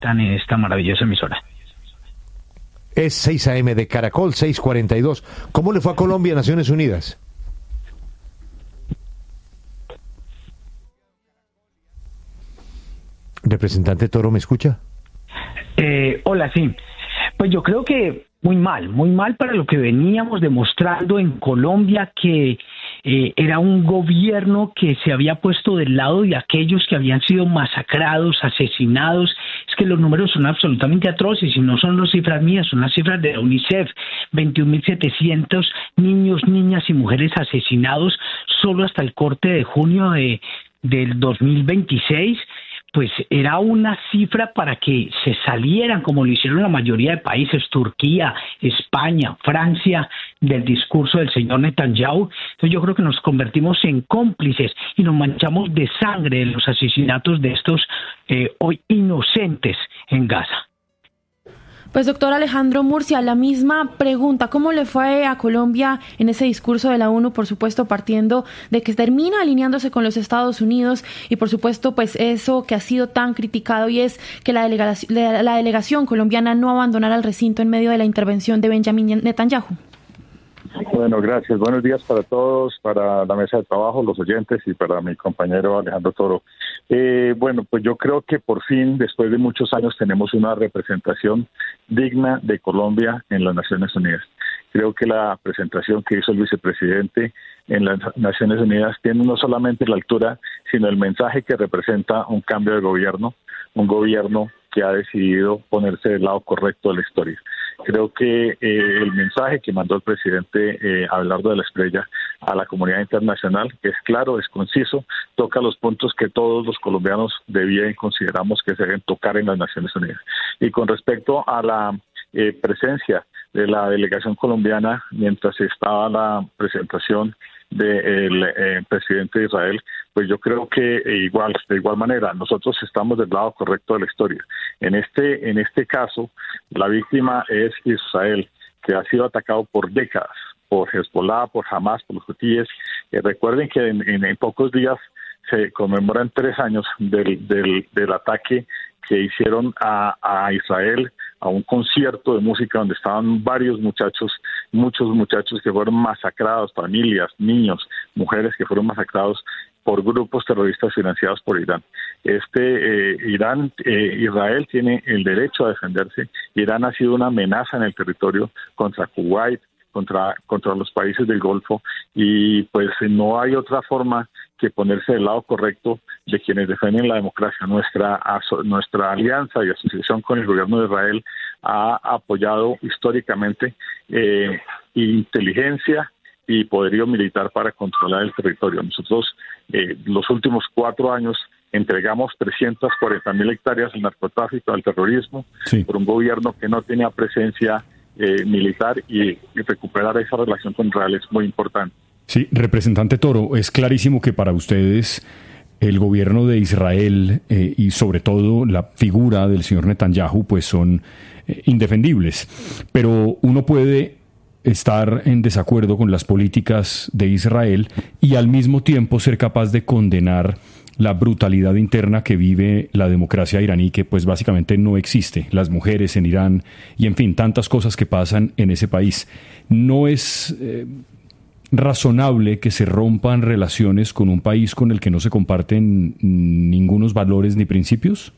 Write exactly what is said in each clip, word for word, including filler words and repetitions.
están en esta maravillosa emisora. Es seis a eme de Caracol, seis cuarenta y dos. ¿Cómo le fue a Colombia, Naciones Unidas? Representante Toro, ¿me escucha? Eh, hola, sí. Pues yo creo que muy mal, muy mal para lo que veníamos demostrando en Colombia, que eh, era un gobierno que se había puesto del lado de aquellos que habían sido masacrados, asesinados. Es que los números son absolutamente atroces y no son las cifras mías, son las cifras de la UNICEF. veintiún mil setecientos niños, niñas y mujeres asesinados solo hasta el corte de junio de, del dos mil veintiséis. Pues era una cifra para que se salieran, como lo hicieron la mayoría de países, Turquía, España, Francia, del discurso del señor Netanyahu. Entonces yo creo que nos convertimos en cómplices y nos manchamos de sangre de los asesinatos de estos eh, hoy inocentes en Gaza. Pues doctor Alejandro Murcia, la misma pregunta, ¿cómo le fue a Colombia en ese discurso de la ONU, por supuesto partiendo de que termina alineándose con los Estados Unidos y por supuesto pues eso que ha sido tan criticado y es que la delegación, la delegación colombiana no abandonara el recinto en medio de la intervención de Benjamin Netanyahu? Bueno, gracias. Buenos días para todos, para la mesa de trabajo, los oyentes y para mi compañero Alejandro Toro. Eh, bueno, pues yo creo que por fin, después de muchos años, tenemos una representación digna de Colombia en las Naciones Unidas. Creo que la presentación que hizo el vicepresidente en las Naciones Unidas tiene no solamente la altura, sino el mensaje que representa un cambio de gobierno, un gobierno que ha decidido ponerse del lado correcto de la historia. Creo que eh, el mensaje que mandó el presidente eh, Abelardo de la Espriella a la comunidad internacional, que es claro, es conciso, toca los puntos que todos los colombianos debían y consideramos que se deben tocar en las Naciones Unidas. Y con respecto a la eh, presencia de la delegación colombiana, mientras estaba la presentación del eh, presidente de Israel, pues yo creo que eh, igual de igual manera nosotros estamos del lado correcto de la historia. En este en este caso la víctima es Israel, que ha sido atacado por décadas por Hezbollah, por Hamas, por los hutíes. Eh, recuerden que en, en, en pocos días se conmemoran tres años del del, del ataque que hicieron a, a Israel, a un concierto de música donde estaban varios muchachos, muchos muchachos que fueron masacrados, familias, niños, mujeres que fueron masacrados por grupos terroristas financiados por Irán. Este eh, Irán, eh, Israel tiene el derecho a defenderse. Irán ha sido una amenaza en el territorio contra Kuwait, contra contra los países del Golfo, y pues no hay otra forma que ponerse del lado correcto de quienes defienden la democracia. Nuestra aso, nuestra alianza y asociación con el gobierno de Israel ha apoyado históricamente eh, inteligencia y poderío militar para controlar el territorio. Nosotros eh, los últimos cuatro años entregamos trescientas cuarenta mil hectáreas al narcotráfico, al terrorismo, sí, por un gobierno que no tenía presencia eh, militar, y, y recuperar esa relación con Israel es muy importante. Sí, representante Toro, es clarísimo que para ustedes el gobierno de Israel eh, y sobre todo la figura del señor Netanyahu pues son eh, indefendibles, pero uno puede estar en desacuerdo con las políticas de Israel y al mismo tiempo ser capaz de condenar la brutalidad interna que vive la democracia iraní, que pues básicamente no existe, las mujeres en Irán y en fin, tantas cosas que pasan en ese país. ¿No es eh, razonable que se rompan relaciones con un país con el que no se comparten ningunos valores ni principios?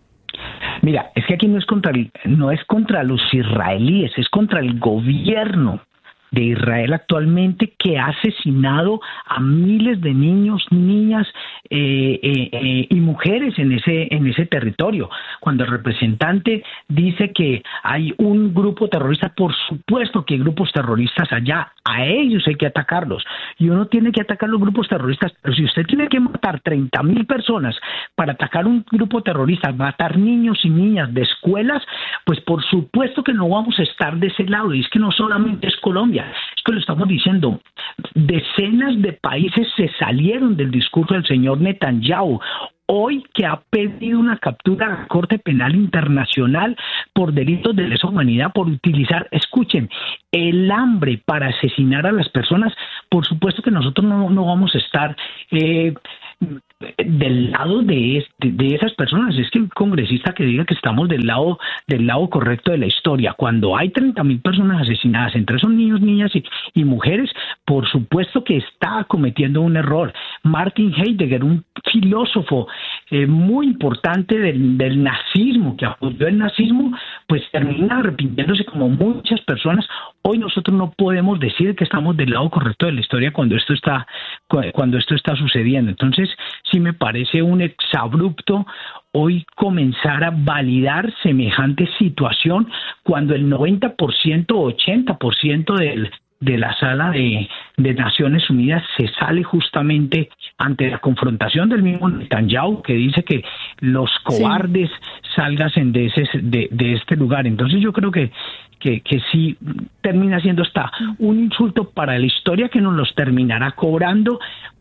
Mira, es que aquí no es contra el, no es contra los israelíes, es contra el gobierno de Israel actualmente, que ha asesinado a miles de niños, niñas eh, eh, eh, y mujeres en ese en ese territorio. Cuando el representante dice que hay un grupo terrorista, por supuesto que hay grupos terroristas allá, a ellos hay que atacarlos, y uno tiene que atacar los grupos terroristas, pero si usted tiene que matar treinta mil personas para atacar un grupo terrorista, matar niños y niñas de escuelas, pues por supuesto que no vamos a estar de ese lado. Y es que no solamente es Colombia, es que lo estamos diciendo, decenas de países se salieron del discurso del señor Netanyahu, hoy que ha pedido una captura a la Corte Penal Internacional por delitos de lesa humanidad, por utilizar, escuchen, el hambre para asesinar a las personas. Por supuesto que nosotros no, no vamos a estar eh, del lado de, este, de esas personas. Es que un congresista que diga que estamos del lado del lado correcto de la historia, cuando hay treinta mil personas asesinadas, entre esos niños, niñas y, y mujeres, por supuesto que está cometiendo un error. Martin Heidegger, un filósofo eh, muy importante del, del nazismo, que apoyó el nazismo, pues termina arrepintiéndose como muchas personas. Hoy nosotros no podemos decir que estamos del lado correcto de la historia cuando esto está cuando esto está sucediendo. Entonces, sí me parece un exabrupto hoy comenzar a validar semejante situación cuando el noventa por ciento, ochenta por ciento del de la sala de, de Naciones Unidas se sale justamente ante la confrontación del mismo Netanyahu, que dice que los cobardes sí. salgan de, ese, de, de este lugar. Entonces yo creo que, que, que sí termina siendo hasta un insulto para la historia que nos los terminará cobrando,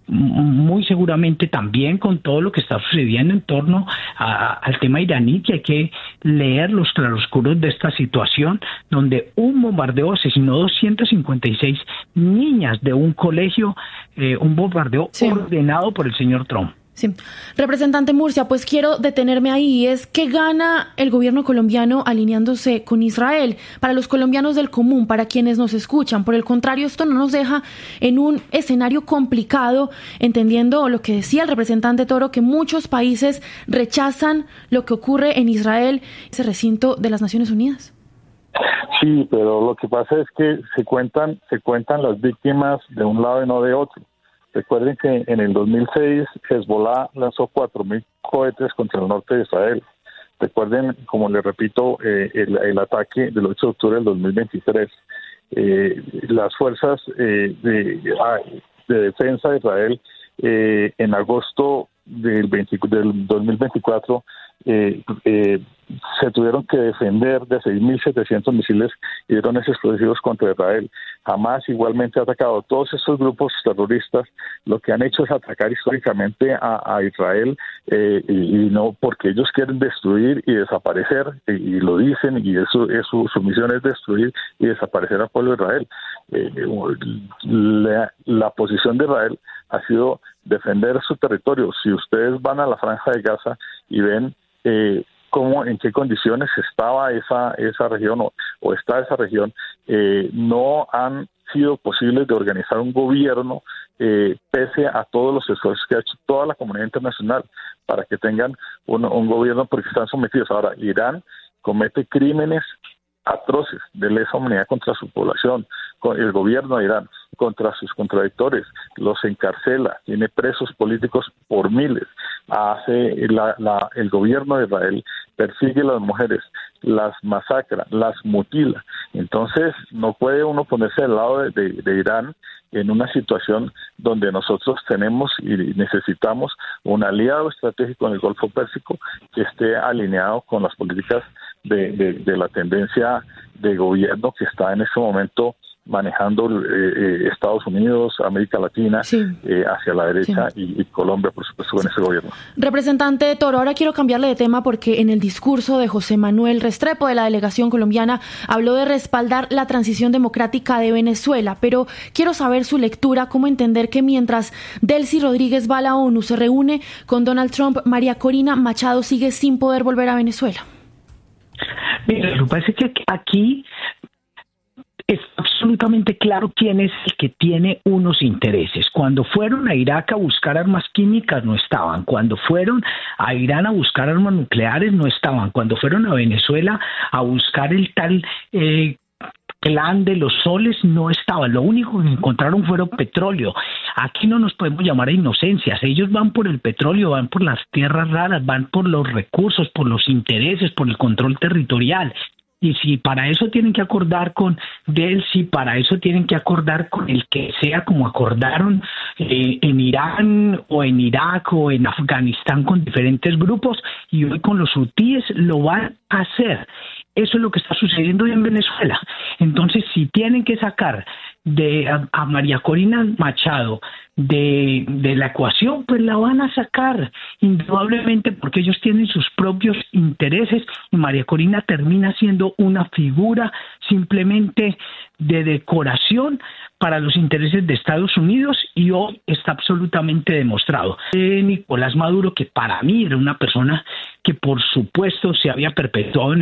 muy seguramente también con todo lo que está sucediendo en torno a, al tema iraní, que hay que leer los claroscuros de esta situación, donde un bombardeo asesinó doscientas cincuenta y seis niñas de un colegio, eh, un bombardeo sí. ordenado por el señor Trump. Sí. Representante Murcia, pues quiero detenerme ahí. Es que gana el gobierno colombiano alineándose con Israel. Para los colombianos del común, para quienes nos escuchan, por el contrario, esto no nos deja en un escenario complicado, entendiendo lo que decía el representante Toro, que muchos países rechazan lo que ocurre en Israel, ese recinto de las Naciones Unidas. Sí, pero lo que pasa es que se cuentan, se cuentan las víctimas de un lado y no de otro. Recuerden que en el dos mil seis Hezbollah lanzó cuatro mil cohetes contra el norte de Israel. Recuerden, como les repito, eh, el, el ataque del ocho de octubre del dos mil veintitrés. Eh, las fuerzas eh, de, de defensa de Israel eh, en agosto del, veinte, del dos mil veinticuatro eh, eh, se tuvieron que defender de seis mil setecientos misiles y drones explosivos contra Israel. Hamás igualmente ha atacado. Todos estos grupos terroristas lo que han hecho es atacar históricamente a, a Israel eh, y, y no porque ellos quieren destruir y desaparecer, y, y lo dicen, y eso, eso, su misión es destruir y desaparecer al pueblo de Israel. Eh, la, la posición de Israel ha sido defender su territorio. Si ustedes van a la Franja de Gaza y ven eh, cómo, en qué condiciones estaba esa esa región o, o está esa región, eh, no han sido posibles de organizar un gobierno eh, pese a todos los esfuerzos que ha hecho toda la comunidad internacional para que tengan un, un gobierno, porque están sometidos. Ahora, Irán comete crímenes atroces de lesa humanidad contra su población, con el gobierno de Irán, contra sus contradictores, los encarcela, tiene presos políticos por miles, hace la, la, el gobierno de Israel persigue a las mujeres, las masacra, las mutila. Entonces no puede uno ponerse del lado de, de, de Irán en una situación donde nosotros tenemos y necesitamos un aliado estratégico en el Golfo Pérsico que esté alineado con las políticas de, de, de la tendencia de gobierno que está en este momento manejando eh, eh, Estados Unidos, América Latina, sí. eh, hacia la derecha sí. y, y Colombia, por supuesto, en ese gobierno. Representante Toro, ahora quiero cambiarle de tema porque en el discurso de José Manuel Restrepo de la delegación colombiana habló de respaldar la transición democrática de Venezuela, pero quiero saber su lectura, cómo entender que mientras Delcy Rodríguez va a la ONU, se reúne con Donald Trump, María Corina Machado sigue sin poder volver a Venezuela. Mira, lo que pasa es que aquí es absolutamente claro quién es el que tiene unos intereses. Cuando fueron a Irak a buscar armas químicas no estaban. Cuando fueron a Irán a buscar armas nucleares no estaban. Cuando fueron a Venezuela a buscar el tal eh, clan de los soles no estaban. Lo único que encontraron fueron petróleo. Aquí no nos podemos llamar a inocencias. Ellos van por el petróleo, van por las tierras raras, van por los recursos, por los intereses, por el control territorial. Y si para eso tienen que acordar con Delcy, para eso tienen que acordar con el que sea, como acordaron eh, en Irán o en Irak o en Afganistán con diferentes grupos, y hoy con los hutíes lo van a hacer. Eso es lo que está sucediendo hoy en Venezuela. Entonces, si tienen que sacar de a, a María Corina Machado de, de la ecuación, pues la van a sacar indudablemente, porque ellos tienen sus propios intereses y María Corina termina siendo una figura simplemente de decoración para los intereses de Estados Unidos, y hoy está absolutamente demostrado. Eh, Nicolás Maduro, que para mí era una persona que por supuesto se había perpetuado en